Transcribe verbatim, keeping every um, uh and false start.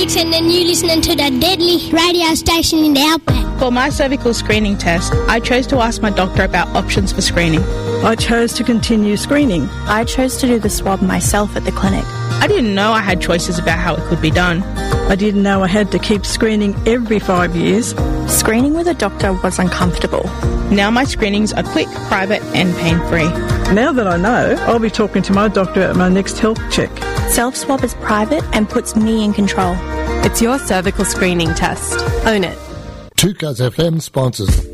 Dixon and you listening to the deadly radio station in the Outback. For my cervical screening test, I chose to ask my doctor about options for screening. I chose to continue screening. I chose to do the swab myself at the clinic. I didn't know I had choices about how it could be done. I didn't know I had to keep screening every five years. Screening with a doctor was uncomfortable. Now my screenings are quick, private and pain-free. Now that I know, I'll be talking to my doctor at my next health check. Self-swab is private and puts me in control. It's your cervical screening test. Own it. two Cuz F M sponsors